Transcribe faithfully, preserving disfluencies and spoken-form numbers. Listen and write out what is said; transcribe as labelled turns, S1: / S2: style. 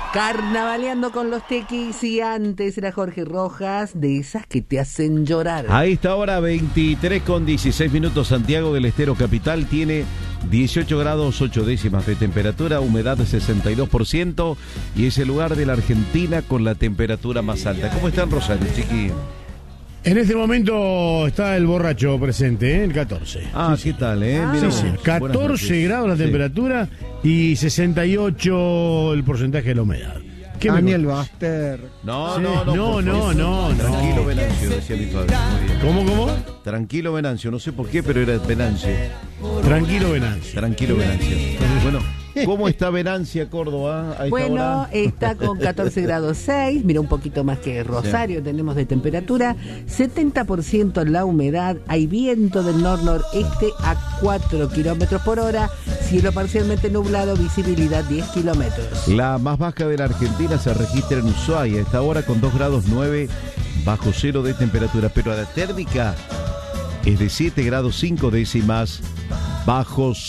S1: Carnavaleando con los tequis, y antes era Jorge Rojas, de esas que te hacen llorar.
S2: A esta hora, veintitrés con dieciséis minutos, Santiago del Estero Capital tiene dieciocho grados ocho décimas de temperatura, humedad de sesenta y dos por ciento y es el lugar de la Argentina con la temperatura más alta. ¿Cómo está en Rosario, chiqui?
S3: En este momento está el borracho presente, ¿eh? El catorce.
S2: Ah,
S3: sí,
S2: ¿qué
S3: sí.
S2: tal, eh?
S1: Ah.
S3: Sí, sí. catorce grados la
S2: Sí.
S3: temperatura y sesenta y ocho el porcentaje de la humedad. ¿Qué me
S4: Daniel
S3: contás?
S4: Baster.
S2: No,
S3: Sí.
S2: no, no.
S3: No,
S2: por
S3: no,
S2: favor.
S3: no, no.
S2: Tranquilo, Venancio, decía mi padre. Muy bien.
S3: ¿Cómo, cómo?
S2: Tranquilo, Venancio, no sé por qué, pero era Venancio.
S3: Tranquilo, Venancio.
S2: Tranquilo, Venancio. Bueno, ¿cómo está Venancia, Córdoba, a esta
S1: Bueno,
S2: hora?
S1: está con catorce grados seis, mira, un poquito más que Rosario, sí. Tenemos de temperatura, setenta por ciento la humedad, hay viento del nor-noreste a cuatro kilómetros por hora, cielo parcialmente nublado, visibilidad diez kilómetros.
S2: La más baja de la Argentina se registra en Ushuaia, a esta hora con dos grados nueve bajo cero de temperatura, pero a la térmica es de siete grados cinco décimas bajo